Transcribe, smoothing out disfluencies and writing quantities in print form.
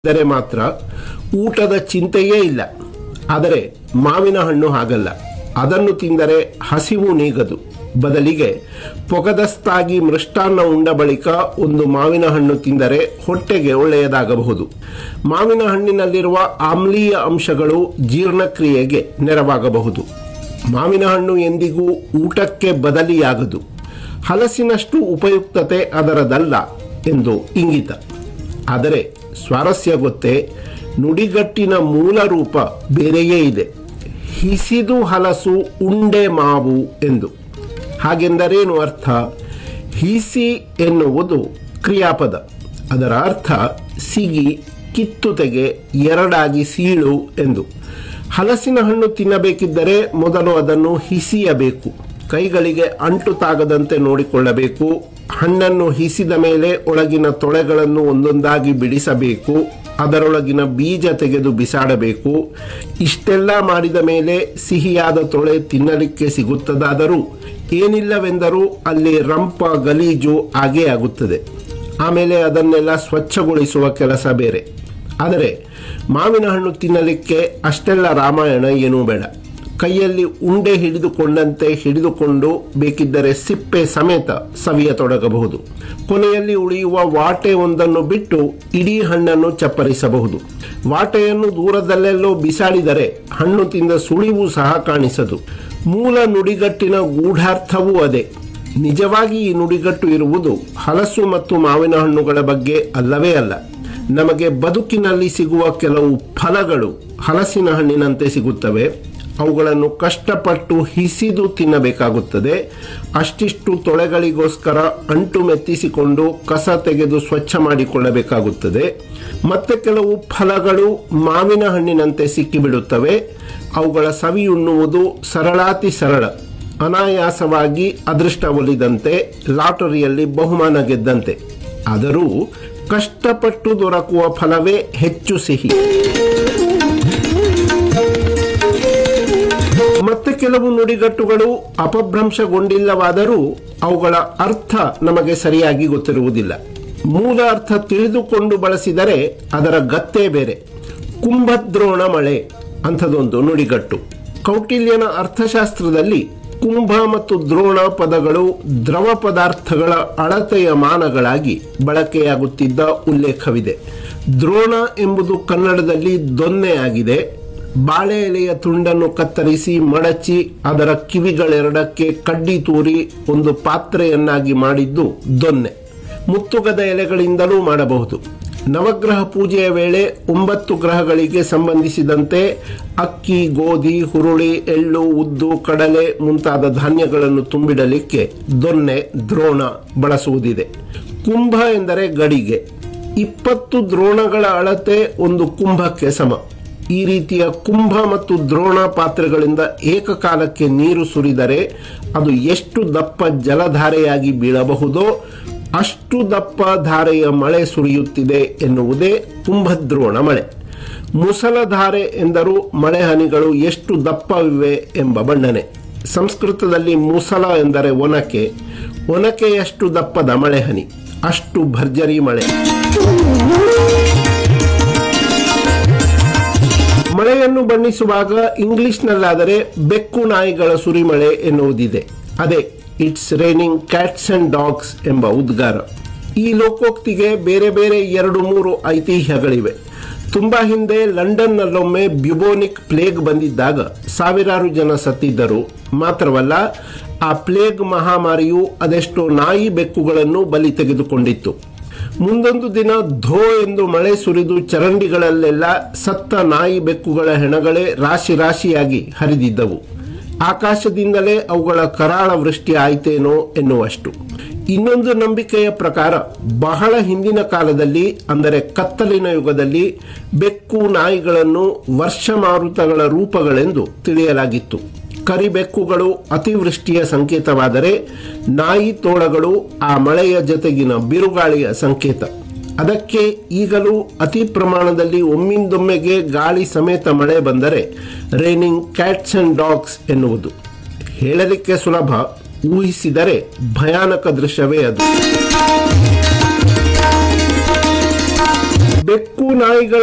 ಇದ್ದರೆ ಮಾತ್ರ ಊಟದ ಚಿಂತೆಯೇ ಇಲ್ಲ. ಆದರೆ ಮಾವಿನ ಹಣ್ಣು ಹಾಗಲ್ಲ. ಅದನ್ನು ತಿಂದರೆ ಹಸಿವು ನೀಗದು. ಬದಲಿಗೆ ಪೊಗದಸ್ತಾಗಿ ಮೃಷ್ಟಾನ್ನ ಉಂಡ ಬಳಿಕ ಒಂದು ಮಾವಿನ ಹಣ್ಣು ತಿಂದರೆ ಹೊಟ್ಟೆಗೆ ಒಳ್ಳೆಯದಾಗಬಹುದು. ಮಾವಿನ ಹಣ್ಣಿನಲ್ಲಿರುವ ಆಮ್ಲೀಯ ಅಂಶಗಳು ಜೀರ್ಣಕ್ರಿಯೆಗೆ ನೆರವಾಗಬಹುದು. ಮಾವಿನ ಹಣ್ಣು ಎಂದಿಗೂ ಊಟಕ್ಕೆ ಬದಲಿಯಾಗದು. ಹಲಸಿನಷ್ಟು ಉಪಯುಕ್ತತೆ ಅದರದಲ್ಲ ಎಂದು ಇಂಗಿತ. ಆದರೆ ಸ್ವಾರಸ್ಯ ಗೊತ್ತೇ, ನುಡಿಗಟ್ಟಿನ ಮೂಲ ರೂಪ ಬೇರೆಯೇ ಇದೆ. ಹಿಸಿದು ಹಲಸು ಉಂಡೆ ಮಾವು ಎಂದು. ಹಾಗೆಂದರೇನು ಅರ್ಥ? ಹಿಸಿ ಎನ್ನುವುದು ಕ್ರಿಯಾಪದ. ಅದರ ಅರ್ಥ ಸಿಗಿ, ಕಿತ್ತುತೆಗೆ, ಎರಡಾಗಿ ಸೀಳು ಎಂದು. ಹಲಸಿನ ಹಣ್ಣು ತಿನ್ನಬೇಕಿದ್ದರೆ ಮೊದಲು ಅದನ್ನು ಹಿಸಿಯಬೇಕು. ಕೈಗಳಿಗೆ ಅಂಟು ತಾಗದಂತೆ ನೋಡಿಕೊಳ್ಳಬೇಕು. ಹಣ್ಣನ್ನು ಹಿಸಿದ ಮೇಲೆ ಒಳಗಿನ ತೊಳೆಗಳನ್ನು ಒಂದೊಂದಾಗಿ ಬಿಡಿಸಬೇಕು. ಅದರೊಳಗಿನ ಬೀಜ ತೆಗೆದು ಬಿಸಾಡಬೇಕು. ಇಷ್ಟೆಲ್ಲ ಮಾಡಿದ ಮೇಲೆ ಸಿಹಿಯಾದ ತೊಳೆ ತಿನ್ನಲಿಕ್ಕೆ ಸಿಗುತ್ತದಾದರೂ ಏನಿಲ್ಲವೆಂದರೂ ಅಲ್ಲಿ ರಂಪ ಗಲೀಜು ಆಗೇ ಆಗುತ್ತದೆ. ಆಮೇಲೆ ಅದನ್ನೆಲ್ಲ ಸ್ವಚ್ಛಗೊಳಿಸುವ ಕೆಲಸ ಬೇರೆ. ಆದರೆ ಮಾವಿನ ಹಣ್ಣು ತಿನ್ನಲಿಕ್ಕೆ ಅಷ್ಟೆಲ್ಲ ರಾಮಾಯಣ ಏನೂ ಬೇಡ. ಕೈಯಲ್ಲಿ ಉಂಡೆ ಹಿಡಿದುಕೊಂಡಂತೆ ಹಿಡಿದುಕೊಂಡು ಬೇಕಿದ್ದರೆ ಸಿಪ್ಪೆ ಸಮೇತ ಸವಿಯತೊಡಗಬಹುದು. ಕೊನೆಯಲ್ಲಿ ಉಳಿಯುವ ವಾಟೆ ಒಂದನ್ನು ಬಿಟ್ಟು ಇಡೀ ಹಣ್ಣನ್ನು ಚಪ್ಪರಿಸಬಹುದು. ವಾಟೆಯನ್ನು ದೂರದಲ್ಲೆಲ್ಲೋ ಬಿಸಾಡಿದರೆ ಹಣ್ಣು ತಿಂದ ಸುಳಿವು ಸಹ ಕಾಣಿಸದು. ಮೂಲ ನುಡಿಗಟ್ಟಿನ ಗೂಢಾರ್ಥವೂ ಅದೇ. ನಿಜವಾಗಿ ಈ ನುಡಿಗಟ್ಟು ಇರುವುದು ಹಲಸು ಮತ್ತು ಮಾವಿನ ಹಣ್ಣುಗಳ ಬಗ್ಗೆ ಅಲ್ಲವೇ ಅಲ್ಲ. ನಮಗೆ ಬದುಕಿನಲ್ಲಿ ಸಿಗುವ ಕೆಲವು ಫಲಗಳು ಹಲಸಿನ ಹಣ್ಣಿನಂತೆ ಸಿಗುತ್ತವೆ. ಅವುಗಳನ್ನು ಕಷ್ಟಪಟ್ಟು ಹಿಸಿದು ತಿನ್ನಬೇಕಾಗುತ್ತದೆ. ಅಷ್ಟಿಷ್ಟು ತೊಳೆಗಳಿಗೋಸ್ಕರ ಅಂಟು ಮೆತ್ತಿಸಿಕೊಂಡು ಕಸ ತೆಗೆದು ಸ್ವಚ್ಛ ಮಾಡಿಕೊಳ್ಳಬೇಕಾಗುತ್ತದೆ. ಮತ್ತೆ ಕೆಲವು ಫಲಗಳು ಮಾವಿನ ಹಣ್ಣಿನಂತೆ ಸಿಕ್ಕಿಬಿಡುತ್ತವೆ. ಅವುಗಳ ಸವಿಯುಣ್ಣುವುದು ಸರಳಾತಿ ಸರಳ. ಅನಾಯಾಸವಾಗಿ ಅದೃಷ್ಟ ಒಲಿದಂತೆ, ಲಾಟರಿಯಲ್ಲಿ ಬಹುಮಾನ ಗೆದ್ದಂತೆ. ಆದರೂ ಕಷ್ಟಪಟ್ಟು ದೊರಕುವ ಫಲವೇ ಹೆಚ್ಚು ಸಿಹಿ. ಮತ್ತೆ ಕೆಲವು ನುಡಿಗಟ್ಟುಗಳು ಅಪಭ್ರಂಶಗೊಂಡಿಲ್ಲವಾದರೂ ಅವುಗಳ ಅರ್ಥ ನಮಗೆ ಸರಿಯಾಗಿ ಗೊತ್ತಿರುವುದಿಲ್ಲ. ಮೂಲ ಅರ್ಥ ತಿಳಿದುಕೊಂಡು ಬಳಸಿದರೆ ಅದರ ಗತ್ತೇ ಬೇರೆ. ಕುಂಭದ್ರೋಣ ಮಳೆ ಅಂಥದೊಂದು ನುಡಿಗಟ್ಟು. ಕೌಟಿಲ್ಯನ ಅರ್ಥಶಾಸ್ತ್ರದಲ್ಲಿ ಕುಂಭ ಮತ್ತು ದ್ರೋಣ ಪದಗಳು ದ್ರವ ಪದಾರ್ಥಗಳ ಅಳತೆಯ ಮಾನಗಳಾಗಿ ಬಳಕೆಯಾಗುತ್ತಿದ್ದ ಉಲ್ಲೇಖವಿದೆ. ದ್ರೋಣ ಎಂಬುದು ಕನ್ನಡದಲ್ಲಿ ದೊನ್ನೆ ಆಗಿದೆ. ಬಾಳೆ ಎಲೆಯ ತುಂಡನ್ನು ಕತ್ತರಿಸಿ ಮಡಚಿ ಅದರ ಕಿವಿಗಳೆರಡಕ್ಕೆ ಕಡ್ಡಿ ತೂರಿ ಒಂದು ಪಾತ್ರೆಯನ್ನಾಗಿ ಮಾಡಿದ್ದು ದೊನ್ನೆ. ಮುತ್ತುಗದ ಎಲೆಗಳಿಂದಲೂ ಮಾಡಬಹುದು. ನವಗ್ರಹ ಪೂಜೆಯ ವೇಳೆ 9 ಗ್ರಹಗಳಿಗೆ ಸಂಬಂಧಿಸಿದಂತೆ ಅಕ್ಕಿ, ಗೋಧಿ, ಹುರುಳಿ, ಎಳ್ಳು, ಉದ್ದು, ಕಡಲೆ ಮುಂತಾದ ಧಾನ್ಯಗಳನ್ನು ತುಂಬಿಡಲಿಕ್ಕೆ ದೊನ್ನೆ, ದ್ರೋಣ ಬಳಸುವುದಿದೆ. ಕುಂಭ ಎಂದರೆ ಗಡಿಗೆ. 20 ದ್ರೋಣಗಳ ಅಳತೆ ಒಂದು ಕುಂಭಕ್ಕೆ ಸಮ. ಈ ರೀತಿಯ ಕುಂಭ ಮತ್ತು ದ್ರೋಣ ಪಾತ್ರೆಗಳಿಂದ ಏಕಕಾಲಕ್ಕೆ ನೀರು ಸುರಿದರೆ ಅದು ಎಷ್ಟು ದಪ್ಪ ಜಲಧಾರೆಯಾಗಿ ಬೀಳಬಹುದೋ ಅಷ್ಟು ದಪ್ಪ ಧಾರೆಯ ಮಳೆ ಸುರಿಯುತ್ತಿದೆ ಎನ್ನುವುದೇ ಕುಂಭದ್ರೋಣ ಮಳೆ. ಮುಸಲಧಾರೆ ಎಂದರೂ ಮಳೆ ಹನಿಗಳು ಎಷ್ಟು ದಪ್ಪವಿವೆ ಎಂಬ ಬಣ್ಣನೆ. ಸಂಸ್ಕೃತದಲ್ಲಿ ಮುಸಲ ಎಂದರೆ ಒನಕೆ. ಒನಕೆಯಷ್ಟು ದಪ್ಪದ ಮಳೆ ಹನಿ, ಅಷ್ಟು ಭರ್ಜರಿ ಮಳೆ. ಮಳೆಯನ್ನು ಬಣ್ಣಿಸುವಾಗ ಇಂಗ್ಲಿಷ್ನಲ್ಲಾದರೆ ಬೆಕ್ಕು ನಾಯಿಗಳ ಸುರಿಮಳೆ ಎನ್ನುವುದಿದೆ. ಅದೇ it's raining cats and dogs ಎಂಬ ಉದ್ಗಾರ. ಈ ಲೋಕೋಕ್ತಿಗೆ ಬೇರೆ ಬೇರೆ 2-3 ಐತಿಹ್ಯಗಳಿವೆ. ತುಂಬಾ ಹಿಂದೆ ಲಂಡನ್ನಲ್ಲೊಮ್ಮೆ ಬ್ಯುಬೋನಿಕ್ ಪ್ಲೇಗ್ ಬಂದಿದ್ದಾಗ ಸಾವಿರಾರು ಜನ ಸತ್ತಿದ್ದರು. ಮಾತ್ರವಲ್ಲ, ಆ ಪ್ಲೇಗ್ ಮಹಾಮಾರಿಯು ಅದೆಷ್ಟೋ ನಾಯಿ ಬೆಕ್ಕುಗಳನ್ನು ಬಲಿ ತೆಗೆದುಕೊಂಡಿತ್ತು. ಮುಂದೊಂದು ದಿನ ಧೋ ಎಂದು ಮಳೆ ಸುರಿದು ಚರಂಡಿಗಳಲ್ಲೆಲ್ಲ ಸತ್ತ ನಾಯಿ ಬೆಕ್ಕುಗಳ ಹೆಣಗಳೇ ರಾಶಿ ರಾಶಿಯಾಗಿ ಹರಿದಿದ್ದವು. ಆಕಾಶದಿಂದಲೇ ಅವುಗಳ ಕರಾಳ ವೃಷ್ಟಿ ಆಯ್ತೇನೋ ಎನ್ನುವಷ್ಟು. ಇನ್ನೊಂದು ನಂಬಿಕೆಯ ಪ್ರಕಾರ ಬಹಳ ಹಿಂದಿನ ಕಾಲದಲ್ಲಿ, ಅಂದರೆ ಕತ್ತಲಿನ ಯುಗದಲ್ಲಿ, ಬೆಕ್ಕು ನಾಯಿಗಳನ್ನು ವರ್ಷ ಮಾರುತಗಳ ರೂಪಗಳೆಂದು ತಿಳಿಯಲಾಗಿತ್ತು. ಕರಿಬೆಕ್ಕುಗಳು ಅತಿವೃಷ್ಟಿಯ ಸಂಕೇತವಾದರೆ ನಾಯಿ ತೋಳಗಳು ಆ ಮಳೆಯ ಜೊತೆಗಿನ ಬಿರುಗಾಳಿಯ ಸಂಕೇತ. ಅದಕ್ಕೆ ಈಗಲೂ ಅತಿ ಪ್ರಮಾಣದಲ್ಲಿ ಒಮ್ಮಿಂದೊಮ್ಮೆಗೆ ಗಾಳಿ ಸಮೇತ ಮಳೆ ಬಂದರೆ ರೇನಿಂಗ್ ಕ್ಯಾಟ್ಸ್ ಅಂಡ್ ಡಾಗ್ಸ್ ಎನ್ನುವುದು. ಹೇಳಲಿಕ್ಕೆ ಸುಲಭ, ಊಹಿಸಿದರೆ ಭಯಾನಕ ದೃಶ್ಯವೇ ಅದು. ಬೆಕ್ಕು ನಾಯಿಗಳ